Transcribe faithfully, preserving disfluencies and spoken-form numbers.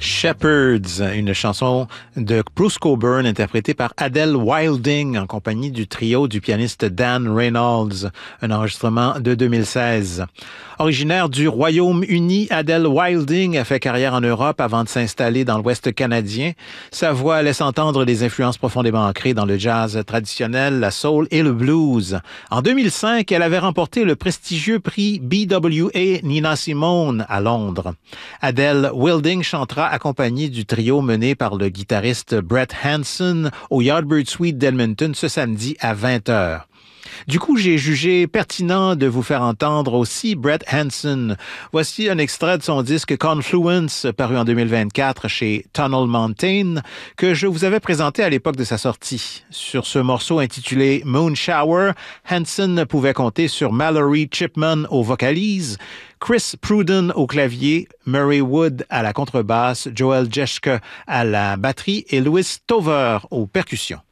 Shepherds, une chanson de Bruce Cockburn interprétée par Adele Wilding en compagnie du trio du pianiste Dan Reynolds, un enregistrement de deux mille seize. Originaire du Royaume-Uni, Adele Wilding a fait carrière en Europe avant de s'installer dans l'Ouest canadien. Sa voix laisse entendre des influences profondément ancrées dans le jazz traditionnel, la soul et le blues. En deux mille cinq, elle avait remporté le prestigieux prix B W A Nina Simone à Londres. Adele Wilding chantera accompagnée du trio mené par le guitariste Brett Hanson au Yardbird Suite d'Edmonton ce samedi à vingt heures. Du coup, j'ai jugé pertinent de vous faire entendre aussi Brett Hanson. Voici un extrait de son disque Confluence, paru en deux mille vingt-quatre chez Tunnel Mountain, que je vous avais présenté à l'époque de sa sortie. Sur ce morceau intitulé Moon Shower, Hanson pouvait compter sur Mallory Chipman aux vocalises, Chris Pruden au clavier, Murray Wood à la contrebasse, Joel Jeschke à la batterie et Louis Tover aux percussions.